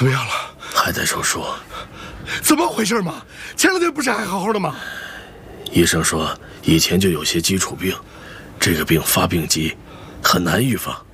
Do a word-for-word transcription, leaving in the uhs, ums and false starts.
怎么样了？ 还在手术。 怎么回事嘛？前两天不是还好好的吗？ 医生说以前就有些基础病，这个病发病急，很难预防。